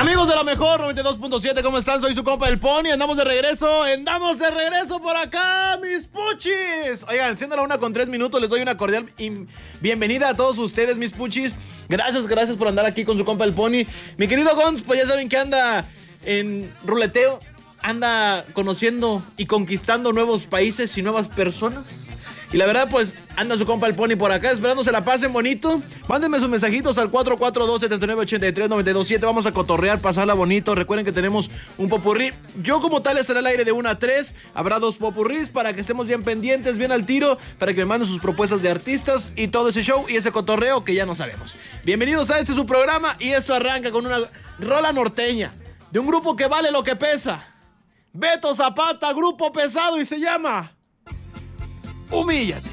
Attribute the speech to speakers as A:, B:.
A: Amigos de la mejor 92.7, ¿cómo están? Soy su compa el Pony, andamos de regreso por acá, mis puchis. Oigan, siendo la 1:03, les doy una cordial bienvenida a todos ustedes, mis puchis. Gracias por andar aquí con su compa el Pony. Mi querido Gonz, pues ya saben que anda en ruleteo, anda conociendo y conquistando nuevos países y nuevas personas. Y la verdad, pues, anda su compa el Pony por acá, esperando se la pasen bonito. Mándenme sus mensajitos al 442-7983-927. Vamos a cotorrear, pasarla bonito. Recuerden que tenemos un popurrí. Yo como tal estaré al aire de 1 a 3. Habrá 2 popurrís para que estemos bien pendientes, bien al tiro, para que me manden sus propuestas de artistas y todo ese show y ese cotorreo que ya no sabemos. Bienvenidos a este su programa y esto arranca con una rola norteña de un grupo que vale lo que pesa. Beto Zapata, grupo pesado, y se llama Humíllate.